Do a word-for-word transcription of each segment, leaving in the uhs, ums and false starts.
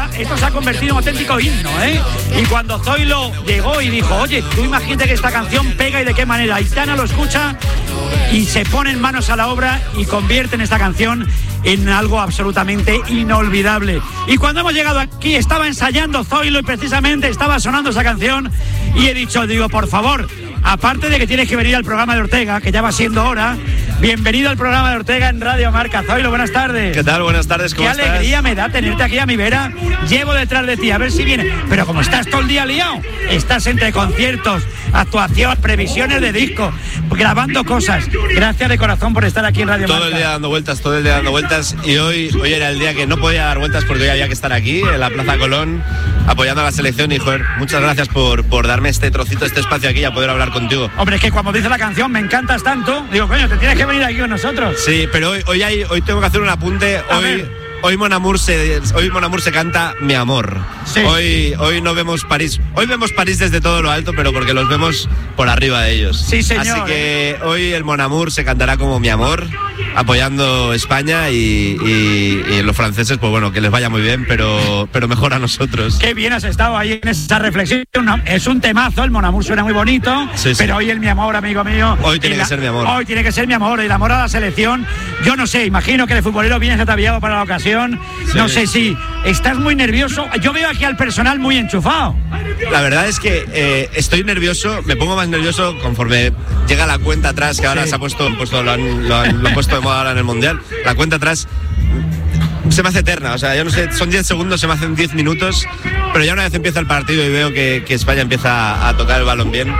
esto se ha convertido en un auténtico himno, ¿eh? Y cuando Zoilo llegó y dijo, oye, tú imagínate que esta canción pega y de qué manera. Aitana lo escucha y se ponen manos a la obra y convierten esta canción en algo absolutamente inolvidable. Y cuando hemos llegado aquí estaba ensayando Zoilo y precisamente estaba sonando esa canción y he dicho, digo, por favor, aparte de que tienes que venir al programa de Ortega, que ya va siendo hora, bienvenido al programa de Ortega en Radio Marca. Zoilo, buenas tardes. ¿Qué tal? Buenas tardes, ¿cómo estás? Qué estás? alegría me da tenerte aquí a mi vera. Llevo detrás de ti, a ver si viene. Pero como estás todo el día liado, estás entre conciertos, actuación, previsiones de disco, grabando cosas. Gracias de corazón por estar aquí en Radio todo Marca. Todo el día dando vueltas, todo el día dando vueltas. Y hoy, hoy era el día que no podía dar vueltas porque hoy había que estar aquí, en la Plaza Colón, apoyando a la selección. Y, joder, muchas gracias por, por darme este trocito, este espacio aquí a poder hablar contigo. Hombre, es que cuando dice la canción, me encantas tanto. Digo, coño, te tienes que venir aquí con nosotros. Sí, pero hoy, hoy, hay, hoy tengo que hacer un apunte. A hoy ver. Hoy Mon Amour se, hoy Mon Amour se canta Mi Amor. Sí. Hoy, hoy no vemos París. Hoy vemos París desde todo lo alto, pero porque los vemos por arriba de ellos. Sí, señor. Así que hoy el Mon Amour se cantará como Mi Amor, apoyando España y, y, y los franceses, pues bueno, que les vaya muy bien, pero, pero mejor a nosotros. Qué bien has estado ahí en esa reflexión. Es un temazo, el Mon Amour suena muy bonito, sí, sí. Pero hoy el Mi Amor, amigo mío. Hoy tiene la, que ser Mi Amor. Hoy tiene que ser Mi Amor, el amor a la selección. Yo no sé, imagino que el futbolero viene ataviado para la ocasión. Sí. No sé si estás muy nervioso. Yo veo aquí al personal muy enchufado. La verdad es que eh, estoy nervioso, me pongo más nervioso conforme llega la cuenta atrás, que ahora sí. se ha puesto, puesto lo, han, lo, han, lo han puesto de moda ahora en el Mundial. La cuenta atrás se me hace eterna, o sea, yo no sé, son diez segundos, se me hacen diez minutos, pero ya una vez empieza el partido y veo que, que España empieza a tocar el balón bien,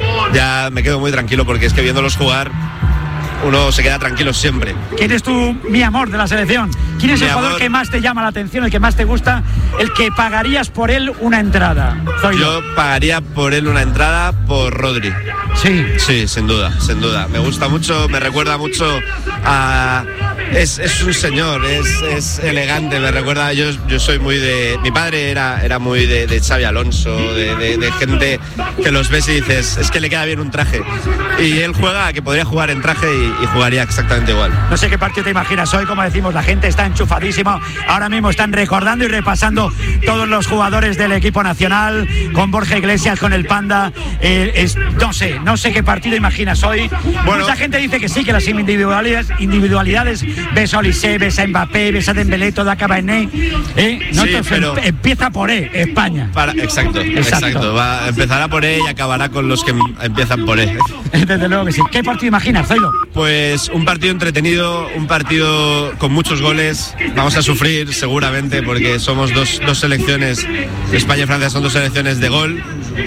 ya me quedo muy tranquilo porque es que viéndolos jugar uno se queda tranquilo siempre. ¿Quién es tu Mi Amor de la selección? ¿Quién es mi el jugador amor. que más te llama la atención, el que más te gusta, el que pagarías por él una entrada? Zoilo. Yo pagaría por él una entrada por Rodri. Sí. Sí, sin duda, sin duda. Me gusta mucho, me recuerda mucho a... Es, es un señor, es, es elegante, me recuerda... Yo, yo soy muy de... Mi padre era, era muy de, de Xavi Alonso, de, de, de gente que los ves y dices, es que le queda bien un traje. Y él juega, que podría jugar en traje y, y jugaría exactamente igual. No sé qué partido te imaginas hoy, como decimos, la gente está enchufadísima. Ahora mismo están recordando y repasando todos los jugadores del equipo nacional, con Borja Iglesias, con el Panda. Eh, es, no sé, no sé qué partido imaginas hoy. Bueno, mucha gente dice que sí, que las individualidades, individualidades ves a Olise, ves a Mbappé, ves a Dembélé, todo acaba en E. ¿eh? No, sí, pero empieza por E, España. Para, exacto, exacto. exacto. Va, empezará por E y acabará con los que empiezan por E. Desde luego que sí. ¿Qué partido imaginas, Zoilo? Pues un partido entretenido, un partido con muchos goles. Vamos a sufrir seguramente porque somos dos, dos selecciones, España y Francia son dos selecciones de gol.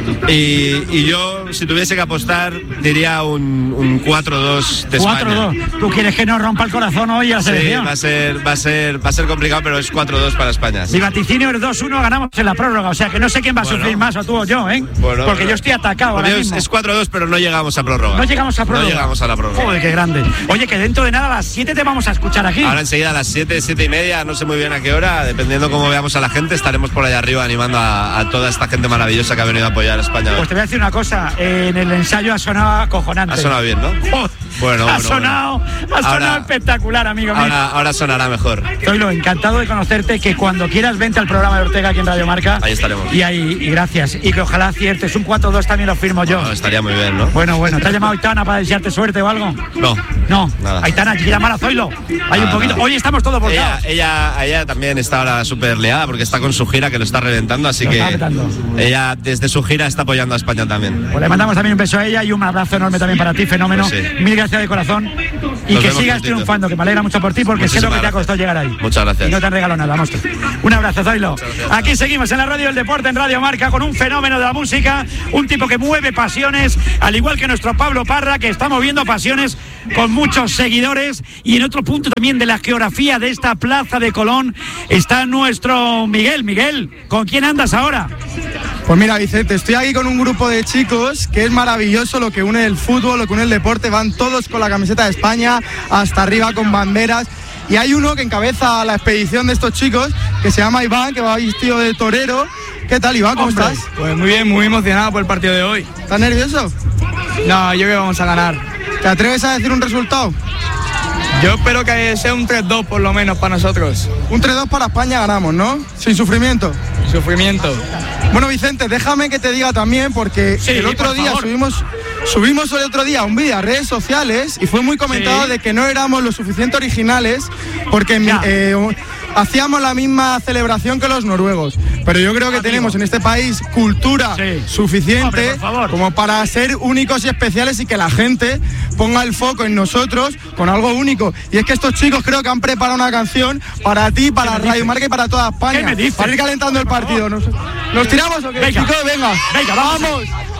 Y, y yo, si tuviese que apostar, diría un, un cuatro dos de España. cuatro dos. ¿Tú quieres que nos rompa el corazón hoy a la selección? Sí, va a ser, va a ser, va a ser complicado, pero es cuatro dos para España. Mi vaticinio es dos uno, ganamos en la prórroga. O sea que no sé quién va a bueno, sufrir más, o tú o yo, ¿eh? Bueno, porque yo estoy atacado ahora mismo. Es cuatro dos, pero no llegamos a prórroga. No llegamos a prórroga. No llegamos a la prórroga. Joder, qué grande. Oye, que dentro de nada a las siete te vamos a escuchar aquí. Ahora enseguida a las siete, siete y media, no sé muy bien a qué hora, dependiendo cómo veamos a la gente, estaremos por allá arriba animando a, a toda esta gente maravillosa que ha venido a apoyar a España. Pues te voy a decir una cosa, en el ensayo ha sonado acojonante. Ha sonado bien, ¿no? Oh, bueno, ha bueno, sonado, bueno. ha sonado ahora, espectacular, amigo mío. Ahora, ahora sonará mejor. Zoilo, encantado de conocerte, que cuando quieras vente al programa de Ortega aquí en Radio Marca. Ahí estaremos. Y ahí, y gracias. Y que ojalá aciertes. Un cuatro dos también lo firmo yo. Bueno, estaría muy bien, ¿no? Bueno, bueno. ¿Te ha llamado Aitana para desearte suerte o algo? No. No. Nada. Aitana, ¿quieres llamar a Zoilo? Hay nada, un poquito. Nada. Hoy estamos todos volcados. Ella, ella, ella también está ahora súper liada porque está con su gira que lo está reventando, así lo que ella desde su gira está apoyando a España también. Pues le mandamos también un beso a ella y un abrazo enorme también para ti, fenómeno. Pues sí. Mil gracias de corazón. Y Nos que sigas juntito. triunfando, que me alegra mucho por ti porque Muchísimas sé lo que te ha costado llegar ahí. Muchas gracias. Y no te han regalado nada, monstruo. Un abrazo, Zoilo. Aquí seguimos en la radio del deporte, en Radio Marca, con un fenómeno de la música, un tipo que mueve pasiones, al igual que nuestro Pablo Parra, que está moviendo pasiones con muchos seguidores. Y en otro punto también de la geografía de esta plaza de Colón está nuestro Miguel. Miguel, ¿con quién andas ahora? Pues mira, Vicente, estoy aquí con un grupo de chicos que es maravilloso lo que une el fútbol, lo que une el deporte. Van todos con la camiseta de España, hasta arriba con banderas. Y hay uno que encabeza la expedición de estos chicos, que se llama Iván, que va vestido de torero. ¿Qué tal, Iván? ¿Cómo Hombre, estás? Pues muy bien, muy emocionado por el partido de hoy. ¿Estás nervioso? No, yo creo que vamos a ganar. ¿Te atreves a decir un resultado? Yo espero que sea un tres dos por lo menos para nosotros. Un tres dos para España ganamos, ¿no? Sin sufrimiento. Sufrimiento. Bueno, Vicente, déjame que te diga también, porque sí, el otro día favor. subimos subimos el otro día un vídeo a redes sociales y fue muy comentado sí. de que no éramos lo suficiente originales porque Ya. eh, hacíamos la misma celebración que los noruegos. Pero yo creo que Amigo. tenemos en este país cultura Sí. suficiente Hombre, por favor. como para ser únicos y especiales y que la gente ponga el foco en nosotros con algo único. Y es que estos chicos creo que han preparado una canción para ti, para me Radio dices? Marca y para toda España. ¿Qué me dices? Para ir calentando el partido. ¿Nos, ¿nos tiramos o qué? Venga. Chicos, venga. Venga, vamos. vamos.